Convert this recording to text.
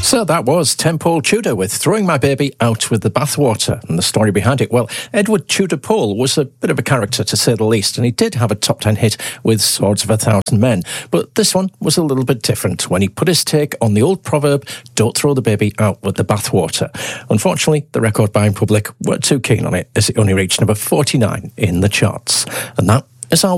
So that was Paul Tudor with Throwing My Baby Out with the Bathwater. And the story behind it, well, Edward Tudor Pole was a bit of a character, to say the least, and he did have a top 10 hit with Swords of a Thousand Men. But this one was a little bit different when he put his take on the old proverb, don't throw the baby out with the bathwater. Unfortunately, the record buying public weren't too keen on it, as it only reached number 49 in the charts. And that is our